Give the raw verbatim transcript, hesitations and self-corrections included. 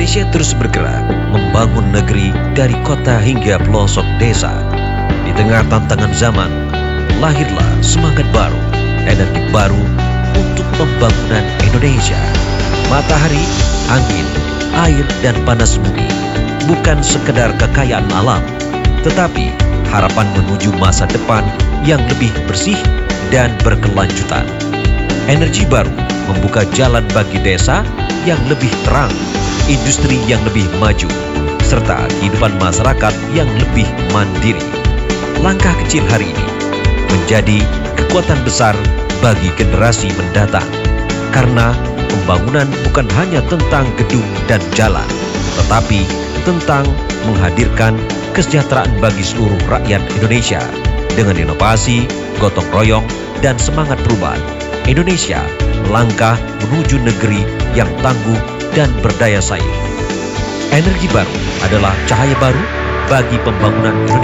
Indonesia terus bergerak membangun negeri dari kota hingga pelosok desa. Di tengah tantangan zaman, lahirlah semangat baru, energi baru untuk pembangunan Indonesia. Matahari, angin, air, dan panas bumi bukan sekedar kekayaan alam, tetapi harapan menuju masa depan yang lebih bersih dan berkelanjutan. Energi baru membuka jalan bagi desa yang lebih terang, industri yang lebih maju, serta kehidupan masyarakat yang lebih mandiri. Langkah kecil hari ini menjadi kekuatan besar bagi generasi mendatang, karena pembangunan bukan hanya tentang gedung dan jalan, tetapi tentang menghadirkan kesejahteraan bagi seluruh rakyat Indonesia. Dengan inovasi, gotong royong, dan semangat perubahan, Indonesia melangkah menuju negeri yang tangguh dan berdaya saing. Energi baru adalah cahaya baru bagi pembangunan Indonesia.